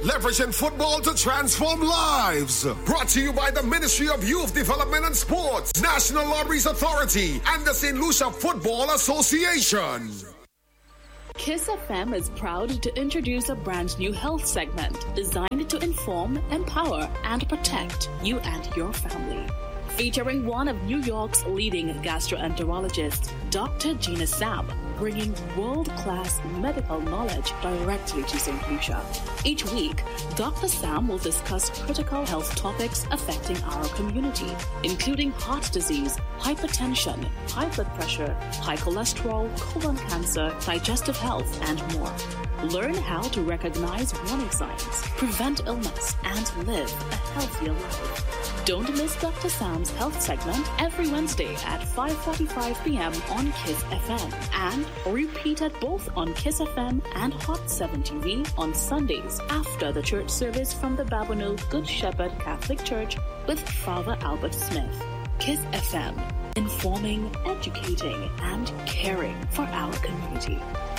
Leveraging football to transform lives. Brought to you by the Ministry of Youth Development and Sports, National Lotteries Authority, and the St. Lucia Football Association. Kiss FM is proud to introduce a brand new health segment designed to inform, empower, and protect you and your family. Featuring one of New York's leading gastroenterologists, Dr. Gina Sam, bringing world-class medical knowledge directly to St. Lucia. Each week, Dr. Sam will discuss critical health topics affecting our community, including heart disease, hypertension, high blood pressure, high cholesterol, colon cancer, digestive health, and more. Learn how to recognize warning signs, prevent illness, and live a healthier life. Don't miss Dr. Sam's health segment every Wednesday at 5:45 p.m. on Kiss FM and repeated both on Kiss FM and Hot 7 TV on Sundays after the church service from the Babonneau Good Shepherd Catholic Church with Father Albert Smith. Kiss FM, informing, educating, and caring for our community.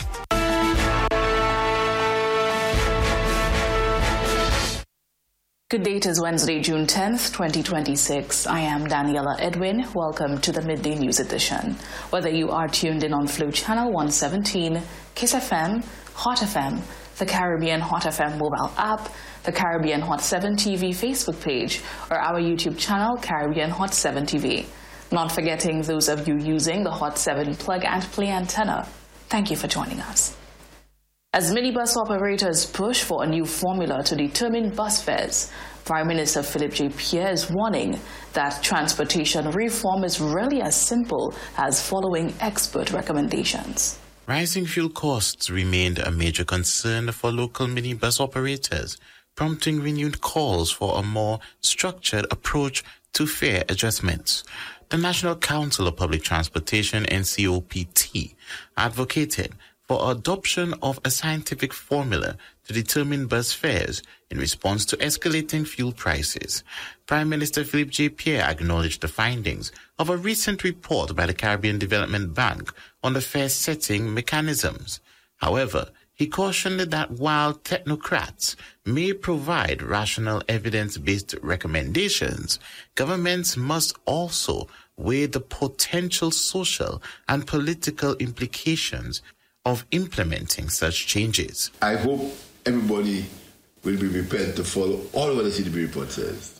Good day, it is Wednesday, June 10th, 2026. I am Daniela Edwin. Welcome to the Midday News Edition. Whether you are tuned in on Flow Channel 117, Kiss FM, Hot FM, the Caribbean Hot FM mobile app, the Caribbean Hot 7 TV Facebook page, or our YouTube channel, Caribbean Hot 7 TV. Not forgetting those of you using the Hot 7 plug and play antenna. Thank you for joining us. As minibus operators push for a new formula to determine bus fares, Prime Minister Philip J. Pierre is warning that transportation reform is really as simple as following expert recommendations. Rising fuel costs remained a major concern for local minibus operators, prompting renewed calls for a more structured approach to fare adjustments. The National Council of Public Transportation, NCOPT, advocated for adoption of a scientific formula to determine bus fares in response to escalating fuel prices. Prime Minister Philip J. Pierre acknowledged the findings of a recent report by the Caribbean Development Bank on the fare setting mechanisms. However, he cautioned that while technocrats may provide rational evidence-based recommendations, governments must also weigh the potential social and political implications of implementing such changes. I hope everybody will be prepared to follow all what the CDB report says.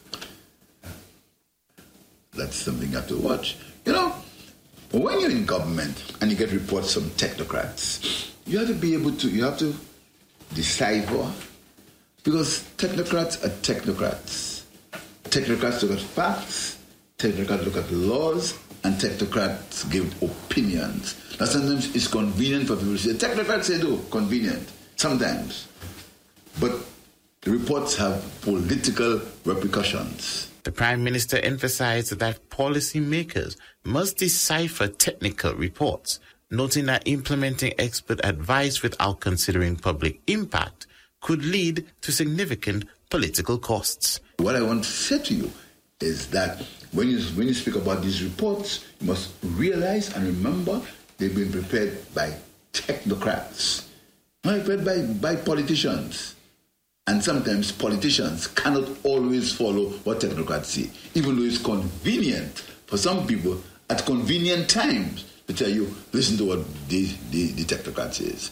That's something you have to watch. You know, when you're in government and you get reports from technocrats, you have to be able to, you have to decipher, because technocrats are technocrats. Technocrats look at facts, technocrats look at laws, and technocrats give opinions. Now, sometimes it's convenient for people to say, technocrats say, no, convenient, sometimes. But the reports have political repercussions. The Prime Minister emphasized that policymakers must decipher technical reports, noting that implementing expert advice without considering public impact could lead to significant political costs. What I want to say to you is that when you speak about these reports, you must realize and remember they've been prepared by technocrats, not prepared by politicians. And sometimes politicians cannot always follow what technocrats say, even though it's convenient for some people at convenient times to tell you, listen to what the technocrat says.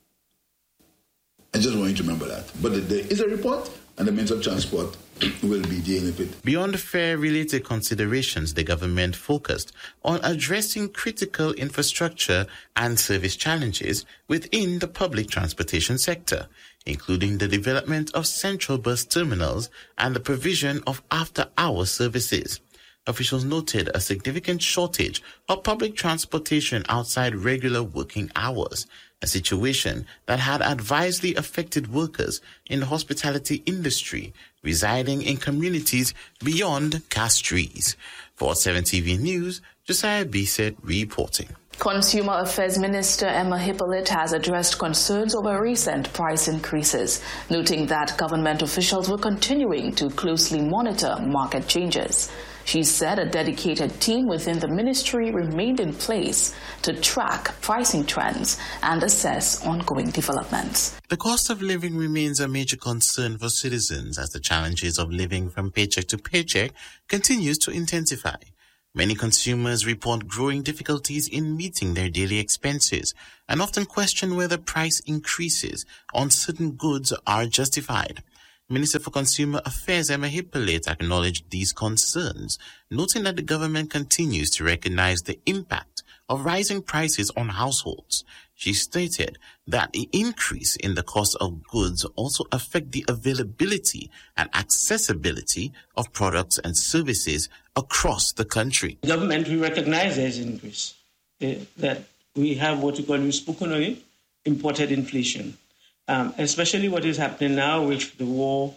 I just want you to remember that. But there is a report, and the means of transport will be dealing with it. Beyond fare-related considerations, the government focused on addressing critical infrastructure and service challenges within the public transportation sector, including the development of central bus terminals and the provision of after-hour services. Officials noted a significant shortage of public transportation outside regular working hours, a situation that had adversely affected workers in the hospitality industry residing in communities beyond Castries. For 7 TV News, Josiah Bisset reporting. Consumer Affairs Minister Emma Hippolyte has addressed concerns over recent price increases, noting that government officials were continuing to closely monitor market changes. She said a dedicated team within the ministry remained in place to track pricing trends and assess ongoing developments. The cost of living remains a major concern for citizens as the challenges of living from paycheck to paycheck continues to intensify. Many consumers report growing difficulties in meeting their daily expenses and often question whether price increases on certain goods are justified. Minister for Consumer Affairs Emma Hippolyte acknowledged these concerns, noting that the government continues to recognize the impact of rising prices on households. She stated that the increase in the cost of goods also affect the availability and accessibility of products and services across the country. Government, we recognize there's an increase, that we have what we call, we've spoken on it, imported inflation. Especially what is happening now with the war,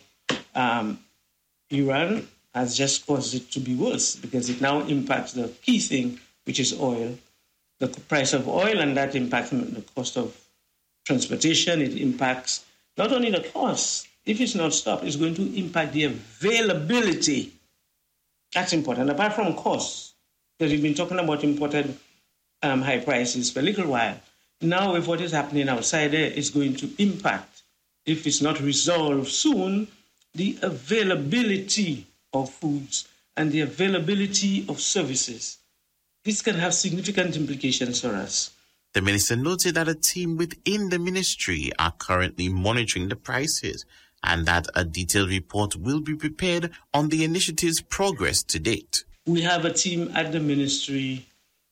Iran has just caused it to be worse because it now impacts the key thing, which is oil, the price of oil, and that impacts the cost of transportation. It impacts not only the cost, if it's not stopped, it's going to impact the availability. That's important. Apart from costs, because we've been talking about imported high prices for a little while. Now, with what is happening outside there, it's going to impact, if it's not resolved soon, the availability of foods and the availability of services. This can have significant implications for us. The minister noted that a team within the ministry are currently monitoring the prices and that a detailed report will be prepared on the initiative's progress to date. We have a team at the Ministry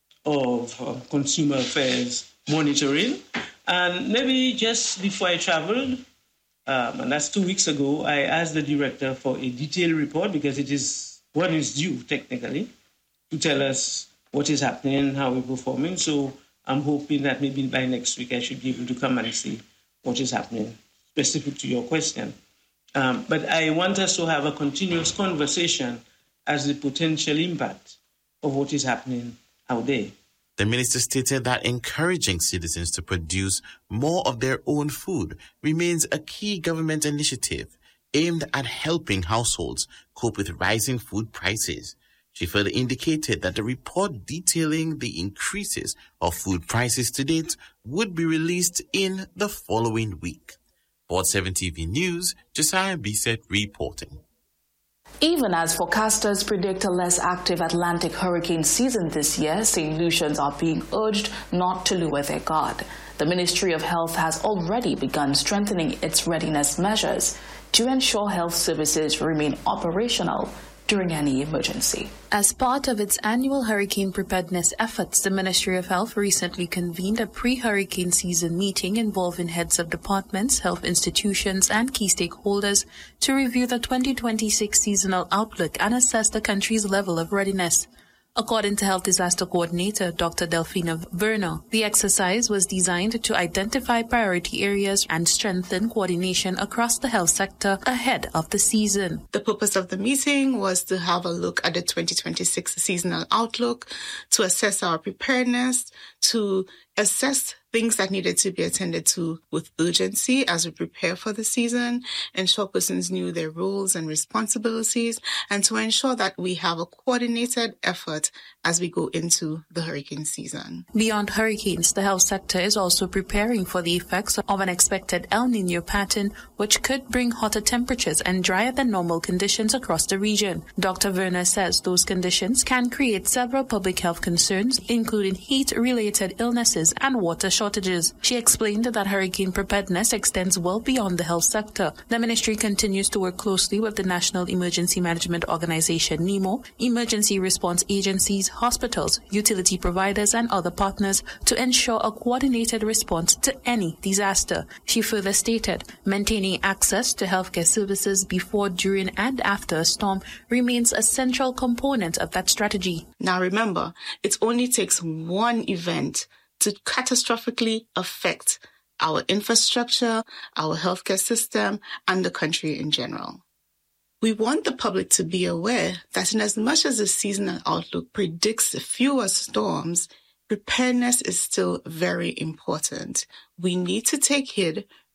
of Consumer Affairs monitoring. And maybe just before I traveled, and that's 2 weeks ago, I asked the director for a detailed report because one is due technically to tell us what is happening, how we're performing. So I'm hoping that maybe by next week I should be able to come and see what is happening, specific to your question. But I want us to have a continuous conversation as the potential impact of what is happening out there. The minister stated that encouraging citizens to produce more of their own food remains a key government initiative aimed at helping households cope with rising food prices. She further indicated that the report detailing the increases of food prices to date would be released in the following week. Port 7 TV News, Josiah Bisset reporting. Even as forecasters predict a less active Atlantic hurricane season this year, St. Lucians are being urged not to lower their guard. The Ministry of Health has already begun strengthening its readiness measures to ensure health services remain operational during any emergency. As part of its annual hurricane preparedness efforts, the Ministry of Health recently convened a pre-hurricane season meeting involving heads of departments, health institutions, and key stakeholders to review the 2026 seasonal outlook and assess the country's level of readiness. According to Health Disaster Coordinator Dr. Delphina Werner, the exercise was designed to identify priority areas and strengthen coordination across the health sector ahead of the season. The purpose of the meeting was to have a look at the 2026 seasonal outlook, to assess our preparedness, to assess things that needed to be attended to with urgency as we prepare for the season, ensure persons knew their roles and responsibilities, and to ensure that we have a coordinated effort as we go into the hurricane season. Beyond hurricanes, the health sector is also preparing for the effects of an expected El Niño pattern, which could bring hotter temperatures and drier than normal conditions across the region. Dr. Werner says those conditions can create several public health concerns, including heat-related illnesses and water shortages. She explained that hurricane preparedness extends well beyond the health sector. The ministry continues to work closely with the National Emergency Management Organization, NEMO, emergency response agencies, hospitals, utility providers, and other partners to ensure a coordinated response to any disaster. She further stated, maintaining access to healthcare services before, during, and after a storm remains a central component of that strategy. Now remember, it only takes one event to catastrophically affect our infrastructure, our healthcare system, and the country in general. We want the public to be aware that in as much as the seasonal outlook predicts fewer storms, preparedness is still very important. We need to take heed,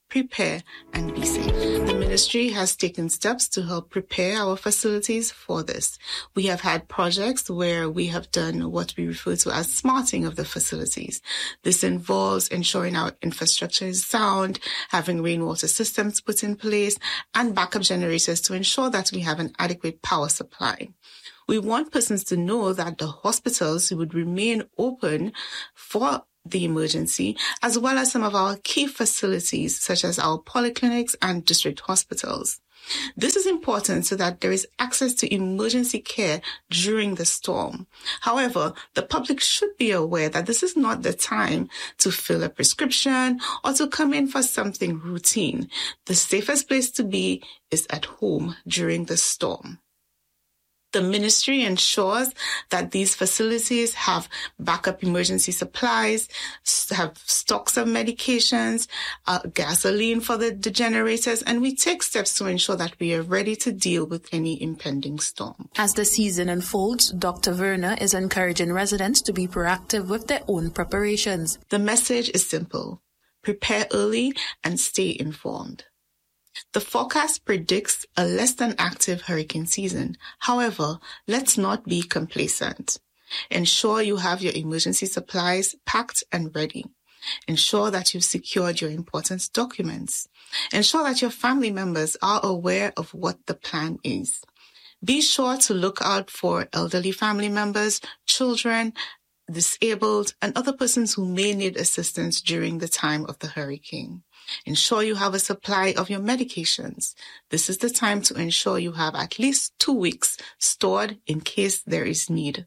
prepare, and be safe. The ministry has taken steps to help prepare our facilities for this. We have had projects where we have done what we refer to as smarting of the facilities. This involves ensuring our infrastructure is sound, having rainwater systems put in place, and backup generators to ensure that we have an adequate power supply. We want persons to know that the hospitals would remain open for the emergency, as well as some of our key facilities, such as our polyclinics and district hospitals. This is important so that there is access to emergency care during the storm. However, the public should be aware that this is not the time to fill a prescription or to come in for something routine. The safest place to be is at home during the storm. The ministry ensures that these facilities have backup emergency supplies, have stocks of medications, gasoline for the generators, and we take steps to ensure that we are ready to deal with any impending storm. As the season unfolds, Dr. Werner is encouraging residents to be proactive with their own preparations. The message is simple: prepare early and stay informed. The forecast predicts a less than active hurricane season. However, let's not be complacent. Ensure you have your emergency supplies packed and ready. Ensure that you've secured your important documents. Ensure that your family members are aware of what the plan is. Be sure to look out for elderly family members, children, disabled, and other persons who may need assistance during the time of the hurricane. Ensure you have a supply of your medications. This is the time to ensure you have at least 2 weeks stored in case there is need.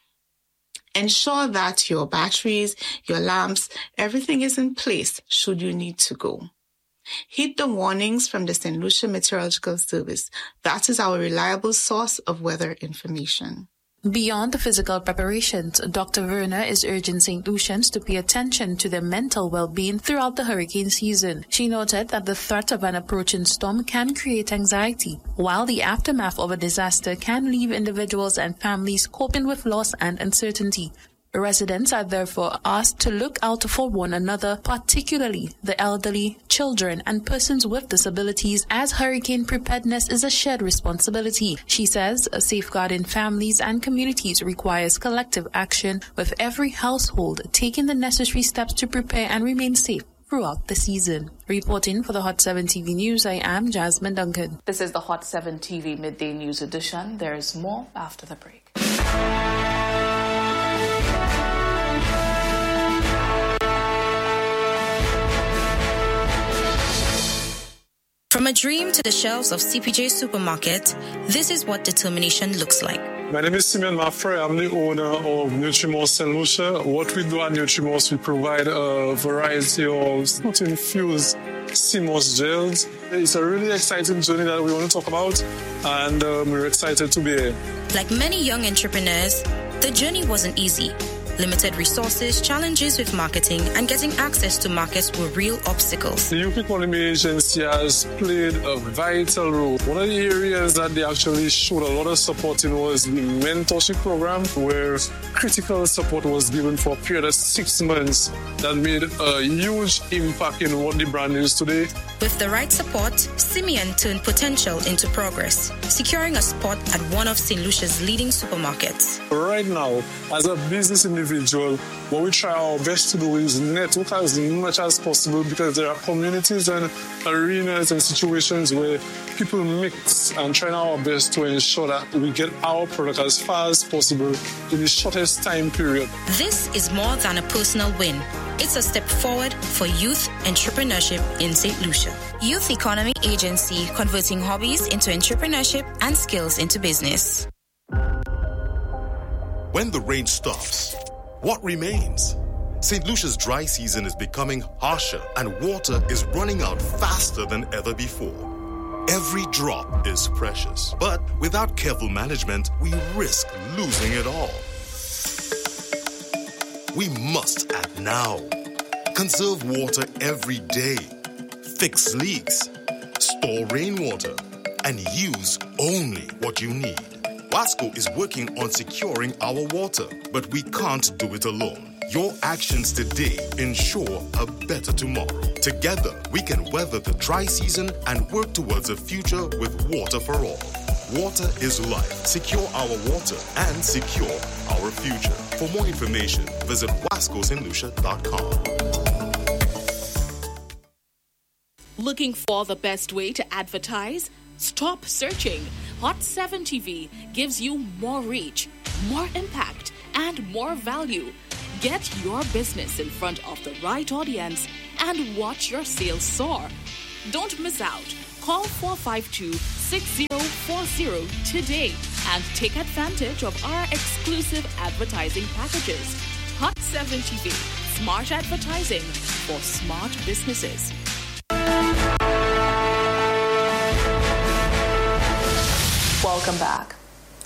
Ensure that your batteries, your lamps, everything is in place should you need to go. Heed the warnings from the St. Lucia Meteorological Service. That is our reliable source of weather information. Beyond the physical preparations, Dr. Werner is urging St. Lucians to pay attention to their mental well-being throughout the hurricane season. She noted that the threat of an approaching storm can create anxiety, while the aftermath of a disaster can leave individuals and families coping with loss and uncertainty. Residents are therefore asked to look out for one another, particularly the elderly, children, and persons with disabilities, as hurricane preparedness is a shared responsibility. She says safeguarding families and communities requires collective action, with every household taking the necessary steps to prepare and remain safe throughout the season. Reporting for the Hot 7 TV News, I am Jasmine Duncan. This is the Hot 7 TV Midday News Edition. There is more after the break. From a dream to the shelves of CPJ Supermarket, this is what determination looks like. My name is Simeon Maffrey. I'm the owner of Nutrimos St. Lucia. What we do at Nutrimos, we provide a variety of fruit-infused CMOS gels. It's a really exciting journey that we want to talk about, and we're excited to be here. Like many young entrepreneurs, the journey wasn't easy. Limited resources, challenges with marketing, and getting access to markets were real obstacles. The Youth Economy Agency has played a vital role. One of the areas that they actually showed a lot of support in was the mentorship program, where critical support was given for a period of 6 months that made a huge impact in what the brand is today. With the right support, Simeon turned potential into progress, securing a spot at one of St. Lucia's leading supermarkets. Right now, as a business individual, what we try our best to do is network as much as possible, because there are communities and arenas and situations where people mix, and trying our best to ensure that we get our product as far as possible in the shortest time period. This is more than a personal win. It's a step forward for youth entrepreneurship in St. Lucia. Youth Economy Agency, converting hobbies into entrepreneurship and skills into business. When the rain stops, what remains? St. Lucia's dry season is becoming harsher, and water is running out faster than ever before. Every drop is precious, but without careful management, we risk losing it all. We must act now. Conserve water every day. Fix leaks. Store rainwater. And use only what you need. WASCO is working on securing our water, but we can't do it alone. Your actions today ensure a better tomorrow. Together, we can weather the dry season and work towards a future with water for all. Water is life. Secure our water and secure our future. For more information, visit wascosandlucia.com. Looking for the best way to advertise? Stop searching. Hot 7 TV gives you more reach, more impact, and more value. Get your business in front of the right audience and watch your sales soar. Don't miss out. Call 452-6040 today and take advantage of our exclusive advertising packages. Hot 7 TV, smart advertising for smart businesses. Welcome back.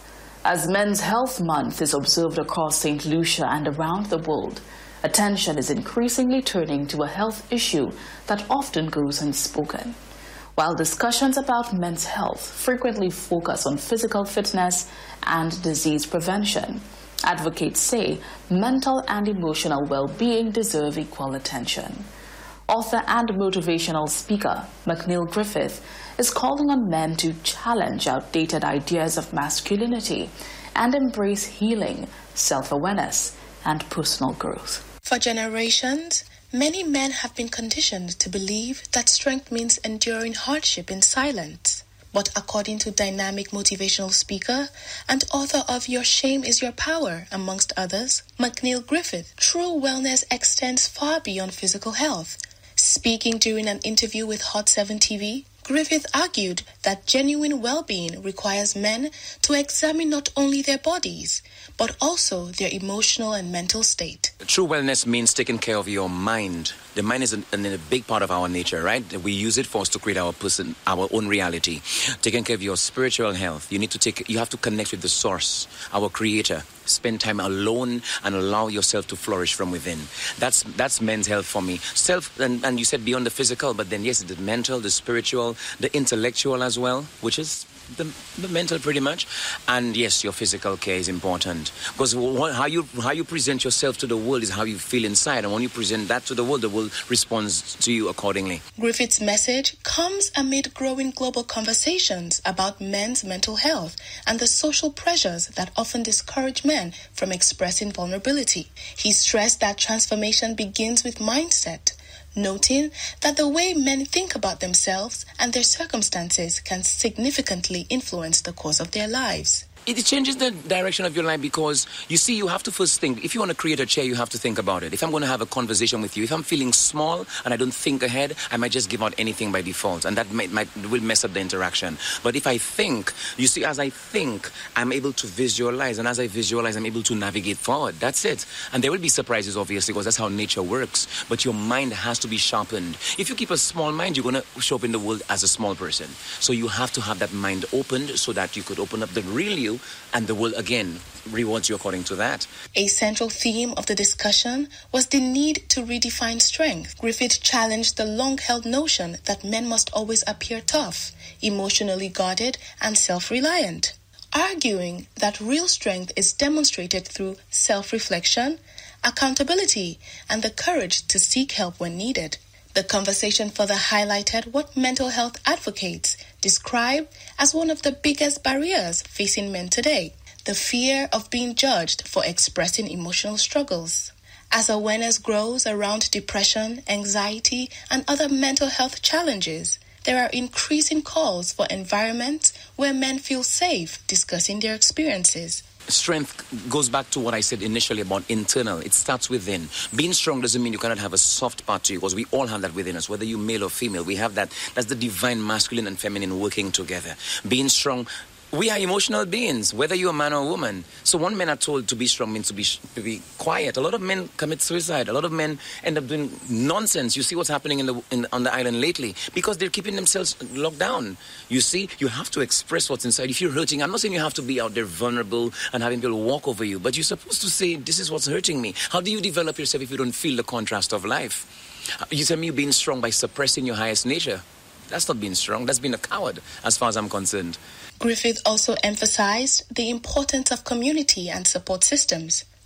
As Men's Health Month is observed across St. Lucia and around the world, attention is increasingly turning to a health issue that often goes unspoken. While discussions about men's health frequently focus on physical fitness and disease prevention, advocates say mental and emotional well-being deserve equal attention. Author and motivational speaker McNeil Griffith is calling on men to challenge outdated ideas of masculinity and embrace healing, self-awareness, and personal growth. For generations, many men have been conditioned to believe that strength means enduring hardship in silence. But according to dynamic motivational speaker and author of Your Shame is Your Power, amongst others, McNeil Griffith, true wellness extends far beyond physical health. Speaking during an interview with Hot 7 TV, Griffith argued that genuine well-being requires men to examine not only their bodies, but also their emotional and mental state. True wellness means taking care of your mind. The mind is a big part of our nature, right? We use it for us to create our own reality. Taking care of your spiritual health, you have to connect with the source, our creator. Spend time alone and allow yourself to flourish from within. That's men's health for me. And you said beyond the physical, but then yes, the mental, the spiritual, the intellectual as well, which is the mental pretty much. And yes, your physical care is important, because how you present yourself to the world is how you feel inside, and when you present that to the world responds to you accordingly. Griffith's message comes amid growing global conversations about men's mental health and the social pressures that often discourage men from expressing vulnerability. He stressed that transformation begins with mindset, noting that the way men think about themselves and their circumstances can significantly influence the course of their lives. It changes the direction of your life, because you see, you have to first think. If you want to create a chair, you have to think about it. If I'm going to have a conversation with you, if I'm feeling small and I don't think ahead, I might just give out anything by default, and that will mess up the interaction. But if I think, you see, as I think, I'm able to visualize, and as I visualize, I'm able to navigate forward. That's it. And there will be surprises, obviously, because that's how nature works. But your mind has to be sharpened. If you keep a small mind, you're going to show up in the world as a small person. So you have to have that mind opened so that you could open up the real you, and the world again rewards you according to that. A central theme of the discussion was the need to redefine strength. Griffith challenged the long-held notion that men must always appear tough, emotionally guarded, and self-reliant, arguing that real strength is demonstrated through self-reflection, accountability, and the courage to seek help when needed. The conversation further highlighted what mental health advocates describe as one of the biggest barriers facing men today: the fear of being judged for expressing emotional struggles. As awareness grows around depression, anxiety, and other mental health challenges, there are increasing calls for environments where men feel safe discussing their experiences. Strength goes back to what I said initially about internal. It starts within. Being strong doesn't mean you cannot have a soft part to you, because we all have that within us, whether you're male or female. We have that. That's the divine masculine and feminine working together. Being strong. We are emotional beings, whether you're a man or a woman. So when men are told to be strong means to be quiet. A lot of men commit suicide. A lot of men end up doing nonsense. You see what's happening on the island lately, because they're keeping themselves locked down. You see, you have to express what's inside. If you're hurting, I'm not saying you have to be out there vulnerable and having people walk over you, but you're supposed to say, this is what's hurting me. How do you develop yourself if you don't feel the contrast of life? You tell me you're being strong by suppressing your highest nature. That's not being strong. That's being a coward, as far as I'm concerned. Griffith also emphasized the importance of community and support systems,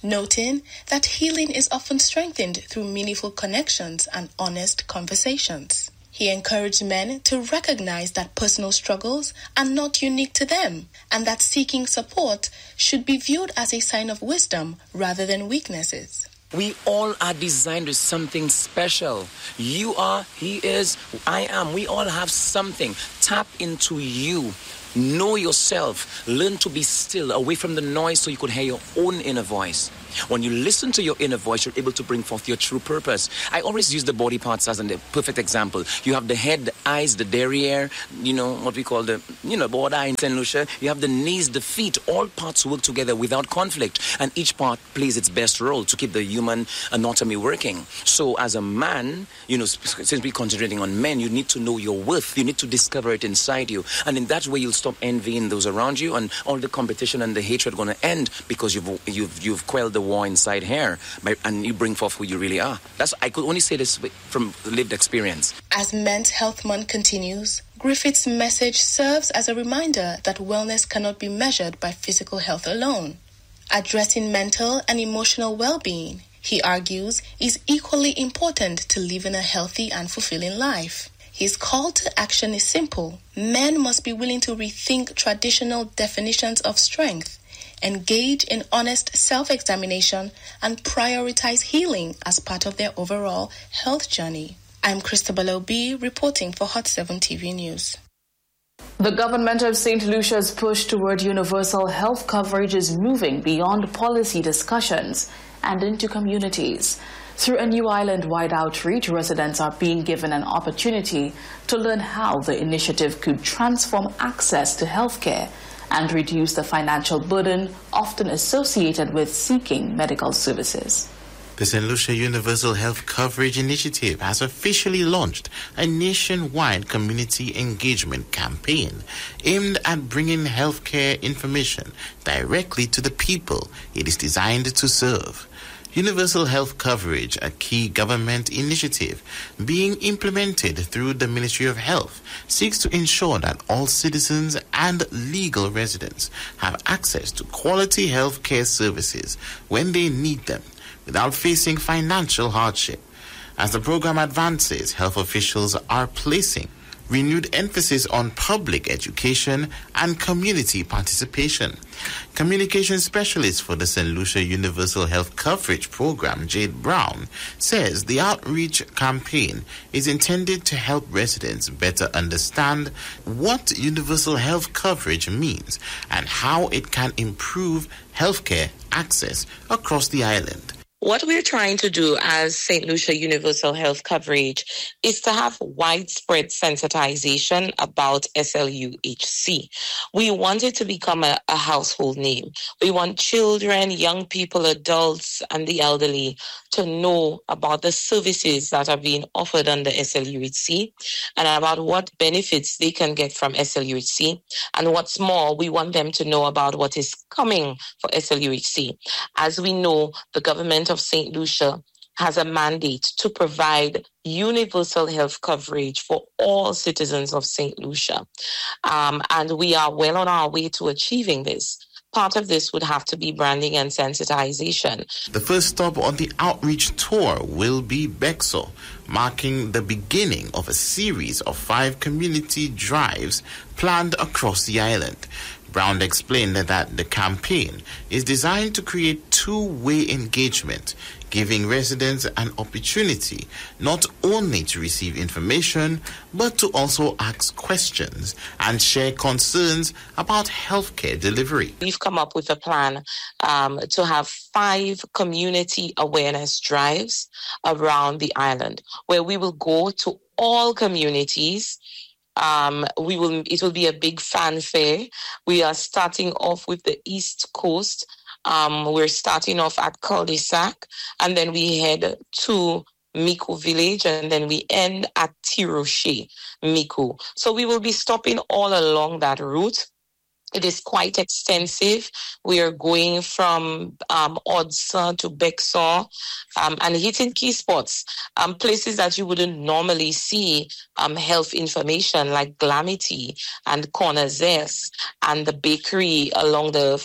noting that healing is often strengthened through meaningful connections and honest conversations. He encouraged men to recognize that personal struggles are not unique to them and that seeking support should be viewed as a sign of wisdom rather than weaknesses. We all are designed with something special. You are, he is, I am. We all have something. Tap into you. Know yourself. Learn to be still, away from the noise so you could hear your own inner voice. When you listen to your inner voice, you're able to bring forth your true purpose. I always use the body parts as a perfect example. You have the head, the eyes, the derriere, what we call the, border in St. Lucia. You have the knees, the feet. All parts work together without conflict. And each part plays its best role to keep the human anatomy working. So as a man, since we're concentrating on men, you need to know your worth. You need to discover it inside you. And in that way, you'll stop envying those around you, and all the competition and the hatred going to end because you've quelled the war inside here, and you bring forth who you really are. I could only say this from lived experience. As Men's Health Month continues, Griffith's message serves as a reminder that wellness cannot be measured by physical health alone. Addressing mental and emotional well-being, he argues, is equally important to living a healthy and fulfilling life. His call to action is simple. Men must be willing to rethink traditional definitions of strength, engage in honest self-examination, and prioritize healing as part of their overall health journey. I'm Christabel Obi, reporting for Hot 7 TV News. The government of St. Lucia's push toward universal health coverage is moving beyond policy discussions and into communities. Through a new island-wide outreach, residents are being given an opportunity to learn how the initiative could transform access to healthcare and reduce the financial burden often associated with seeking medical services. The St. Lucia Universal Health Coverage Initiative has officially launched a nationwide community engagement campaign aimed at bringing healthcare information directly to the people it is designed to serve. Universal Health Coverage, a key government initiative being implemented through the Ministry of Health, seeks to ensure that all citizens and legal residents have access to quality health care services when they need them without facing financial hardship. As the program advances, health officials are placing renewed emphasis on public education and community participation. Communication specialist for the St. Lucia Universal Health Coverage Program, Jade Brown, says the outreach campaign is intended to help residents better understand what universal health coverage means and how it can improve healthcare access across the island. What we're trying to do as St. Lucia Universal Health Coverage is to have widespread sensitization about SLUHC. We want it to become a household name. We want children, young people, adults, and the elderly to know about the services that are being offered under SLUHC and about what benefits they can get from SLUHC. And what's more, we want them to know about what is coming for SLUHC. As we know, the government of St. Lucia has a mandate to provide universal health coverage for all citizens of St. Lucia. And we are well on our way to achieving this. Part of this would have to be branding and sensitization. The first stop on the outreach tour will be Bexo, marking the beginning of a series of 5 community drives planned across the island. Brown explained that the campaign is designed to create two-way engagement, giving residents an opportunity not only to receive information, but to also ask questions and share concerns about healthcare delivery. We've come up with a plan to have 5 community awareness drives around the island, where we will go to all communities. It will be a big fanfare. We are starting off with the East Coast. We're starting off at Cul-de-sac, and then we head to Micoud Village, and then we end at Tiroche, Micoud. So we will be stopping all along that route It is quite extensive. We are going from Odsa to Bexar and hitting key spots, places that you wouldn't normally see health information like Glamity and Cornazes and the bakery along the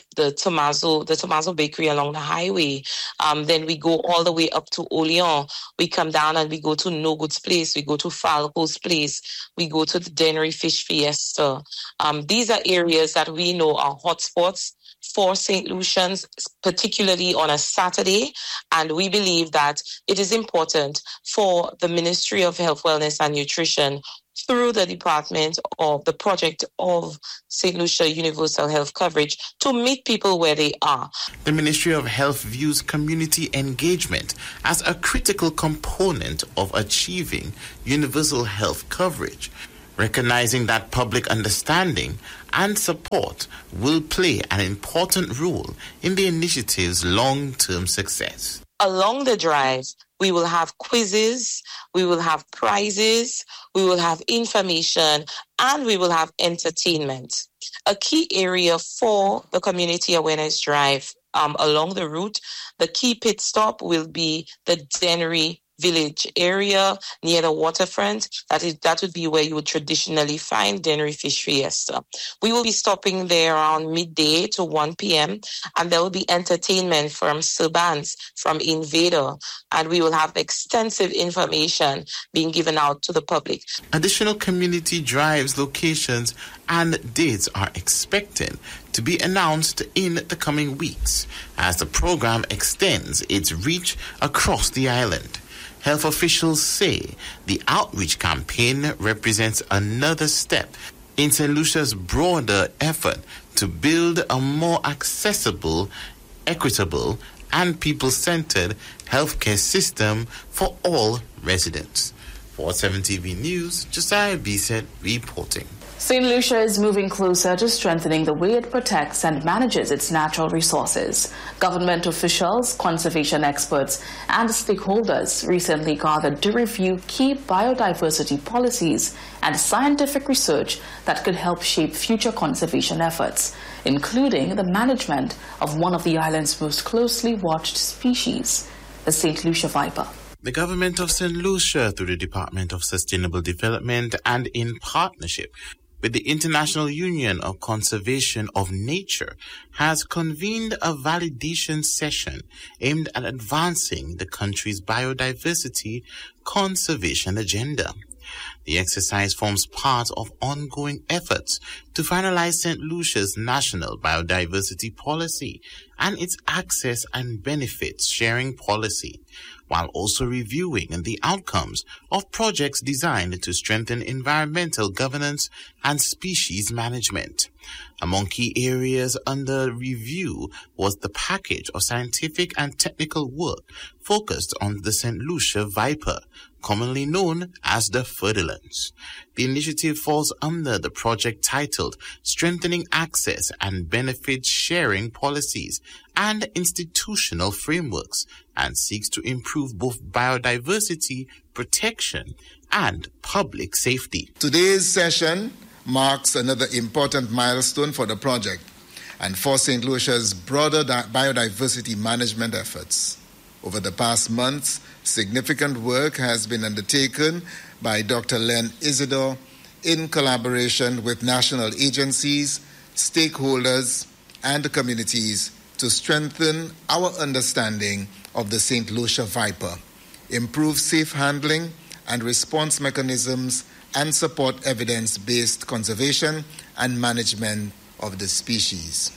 Tomaso bakery along the highway. Then we go all the way up to Oleon. We come down and we go to No Goods Place. We go to Falco's Place. We go to the Dennery Fish Fiesta. These are areas that we know are hotspots for St. Lucians, particularly on a Saturday. And we believe that it is important for the Ministry of Health, Wellness and Nutrition through the department of the project of St. Lucia Universal Health Coverage to meet people where they are. The Ministry of Health views community engagement as a critical component of achieving universal health coverage, recognizing that public understanding and support will play an important role in the initiative's long-term success. Along the drive, we will have quizzes, we will have prizes, we will have information, and we will have entertainment. A key area for the community awareness drive along the route, the key pit stop will be the Dennery Village area near the waterfront. That would be where you would traditionally find Dennery Fish Fiesta. We will be stopping there around midday to 1 p.m. and there will be entertainment from Serbans, from Invader, and we will have extensive information being given out to the public. Additional community drives, locations, and dates are expected to be announced in the coming weeks as the program extends its reach across the island. Health officials say the outreach campaign represents another step in St. Lucia's broader effort to build a more accessible, equitable, and people-centered healthcare system for all residents. For 7TV News, Josiah Bisset reporting. St. Lucia is moving closer to strengthening the way it protects and manages its natural resources. Government officials, conservation experts, and stakeholders recently gathered to review key biodiversity policies and scientific research that could help shape future conservation efforts, including the management of one of the island's most closely watched species, the St. Lucia viper. The government of St. Lucia, through the Department of Sustainable Development and in partnership with the International Union of Conservation of Nature, has convened a validation session aimed at advancing the country's biodiversity conservation agenda. The exercise forms part of ongoing efforts to finalize St. Lucia's national biodiversity policy and its access and benefits sharing policy, while also reviewing the outcomes of projects designed to strengthen environmental governance and species management. Among key areas under review was the package of scientific and technical work focused on the St. Lucia viper, commonly known as the Fer-de-Lance. The initiative falls under the project titled Strengthening Access and Benefit Sharing Policies and Institutional Frameworks, and seeks to improve both biodiversity protection and public safety. Today's session marks another important milestone for the project and for St. Lucia's broader biodiversity management efforts. Over the past months, significant work has been undertaken by Dr. Len Isidore in collaboration with national agencies, stakeholders, and communities to strengthen our understanding of the St. Lucia viper, improve safe handling and response mechanisms, and support evidence-based conservation and management of the species.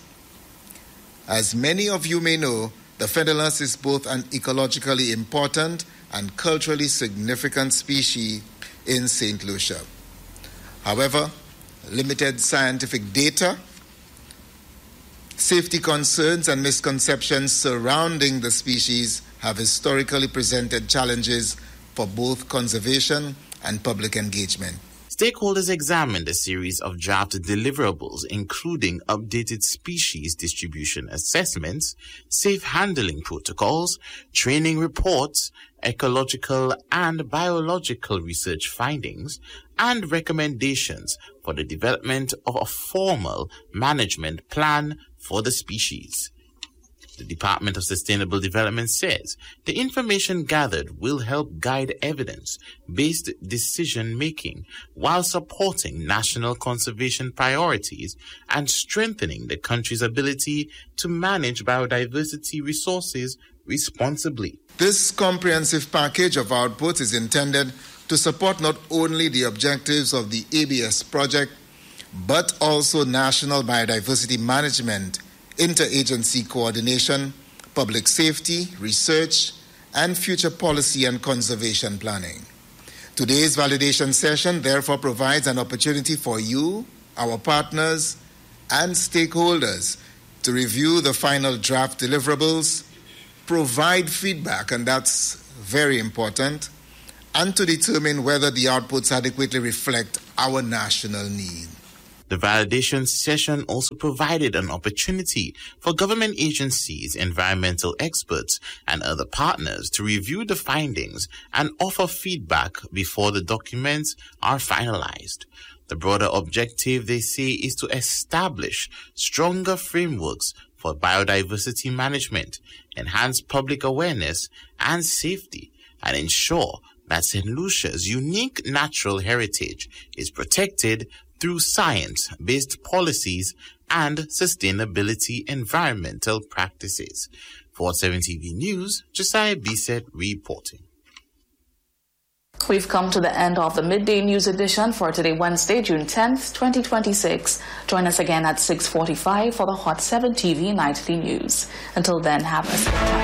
As many of you may know, the Fer-de-Lance is both an ecologically important and culturally significant species in St. Lucia. However, limited scientific data, safety concerns, and misconceptions surrounding the species have historically presented challenges for both conservation and public engagement. Stakeholders examined a series of draft deliverables, including updated species distribution assessments, safe handling protocols, training reports, ecological and biological research findings, and recommendations for the development of a formal management plan for the species. The Department of Sustainable Development says the information gathered will help guide evidence-based decision-making while supporting national conservation priorities and strengthening the country's ability to manage biodiversity resources responsibly. This comprehensive package of outputs is intended to support not only the objectives of the ABS project, but also national biodiversity management, interagency coordination, public safety, research, and future policy and conservation planning. Today's validation session therefore provides an opportunity for you, our partners, and stakeholders to review the final draft deliverables, provide feedback, and that's very important, and to determine whether the outputs adequately reflect our national need. The validation session also provided an opportunity for government agencies, environmental experts, and other partners to review the findings and offer feedback before the documents are finalized. The broader objective, they say, is to establish stronger frameworks for biodiversity management, enhance public awareness and safety, and ensure that St. Lucia's unique natural heritage is protected through science-based policies and sustainability environmental practices. For 7 TV News, Josiah Bisset reporting. We've come to the end of the Midday News edition for today, Wednesday, June 10th, 2026. Join us again at 6:45 for the Hot 7 TV Nightly News. Until then, have a good time.